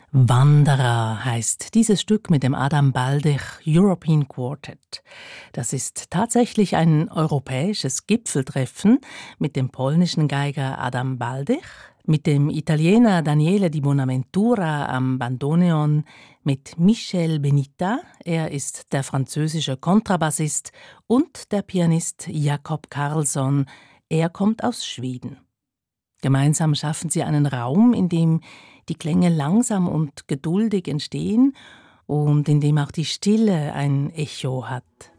Wanderer heißt dieses Stück mit dem Adam Baldich European Quartet. Das ist tatsächlich ein europäisches Gipfeltreffen mit dem polnischen Geiger Adam Baldich, mit dem Italiener Daniele Di Bonaventura am Bandoneon, mit Michel Benita, er ist der französische Kontrabassist, und der Pianist Jakob Karlsson, er kommt aus Schweden. Gemeinsam schaffen sie einen Raum, in dem die Klänge langsam und geduldig entstehen und in dem auch die Stille ein Echo hat.